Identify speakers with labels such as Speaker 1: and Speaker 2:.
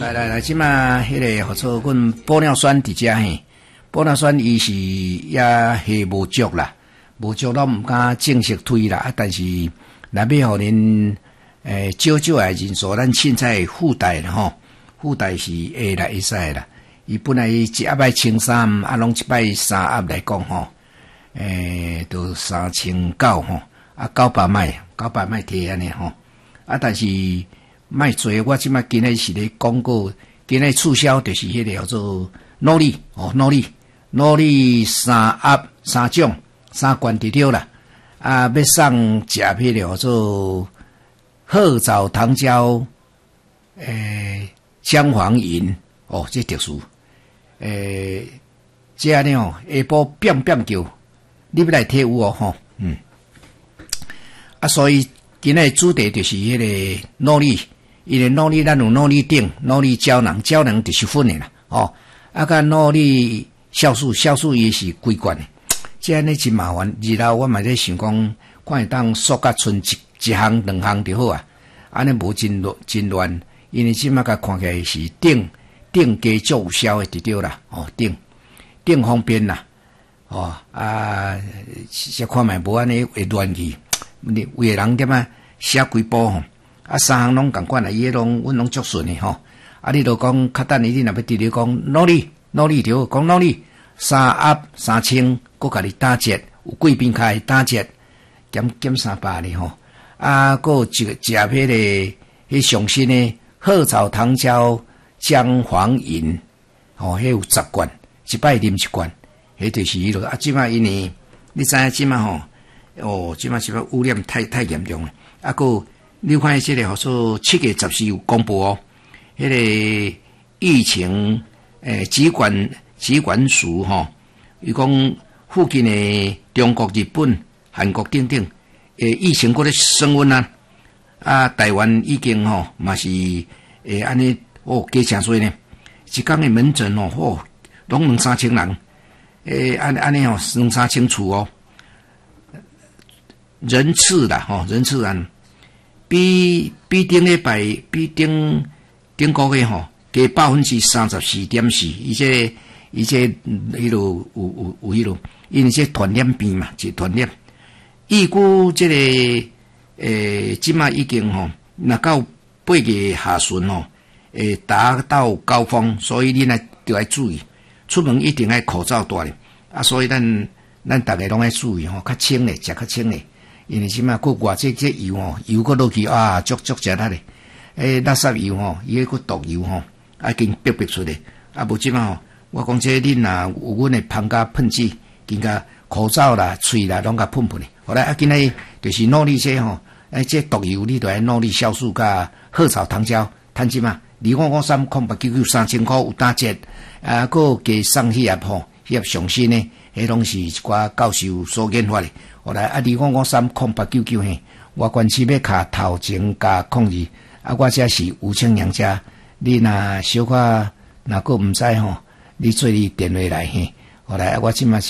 Speaker 1: 来，即马迄个合作阮玻尿酸伫遮嘿，玻尿酸伊是也系无足啦，无足都毋敢正式推啦，但是若要互恁少少诶人数，咱凊彩附带啦吼，附带是会啦会使啦。伊本来一下摆穿衫，拢一摆衫压来讲吼，都3900吼，900迈摕安尼吼，但是卖做，我即摆今日是咧广告，今日促销就是迄个叫做努力3压3种3罐伫了啦，要送食迄个叫做褐藻糖胶姜黄饮这特殊这安尼下晡变叫你要来摕有吼，所以今日主题就是迄个努力。因为努力，咱有努力锭、努力胶囊就是粉的啦，甲努力酵素也是几罐的，这样呢真麻烦。日后我嘛在想讲，看会当缩甲剩一项2项就好啊，安尼无真乱。因为即马甲看起来是锭加足有效的对啦，锭方便啦，小看卖无安尼会乱去，有的人点啊写几部吼。3项拢共款啦，伊拢阮拢足顺诶吼。你著讲较等伊，你若要直咧讲努力着讲努力3压3清，佮甲你打折，有贵宾卡打折，减300咧吼。佮有食迄个上新诶褐藻糖胶姜黄饮，迄有10罐，一摆啉1罐，迄就是迄落。即摆因为你知影即摆吼，即摆污染太严重了，佮。你看这个好说7月14有公布迄个疫情疾管署伊讲附近的中国、日本、韩国等等疫情搁咧升温台湾已经嘛是安尼加诚多呢，一天的门诊拢2-3千人安尼2-3千厝人次啦人次比顶礼拜比顶个月加34.4%，伊这迄落有迄落，因为这传染病嘛，是传染。预估这个即马已经若到8月下旬达到高峰，所以你若就要注意，出门一定要口罩戴咧。所以咱大家拢要注意较清咧，食较清咧。因为即马佫外这油油佫落去足食力咧，垃圾油伊佫毒油已经逼出来，无即马我讲这恁若有阮的芳家喷剂，更加口罩啦、喙啦拢甲喷咧。后来今日就是努力这这毒油你都要努力酵素甲褐藻糖胶，趁即马2553,000块有打折，佫加送迄盒上新的，迄拢是一寡教授所研发的。后来2553,899嘿，我关系要卡头前加02，我这是吴清阳家，你若小可若个毋知你做你电话来嘿，后来我即马。